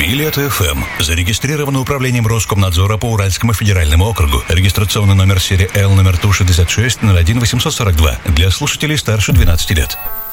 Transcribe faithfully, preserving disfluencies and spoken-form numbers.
Илета-эф эм. Зарегистрировано управлением Роскомнадзора по Уральскому федеральному округу. Регистрационный номер серии Л номер Ту шестьдесят шесть ноль один восемьсот сорок два. Для слушателей старше двенадцати лет.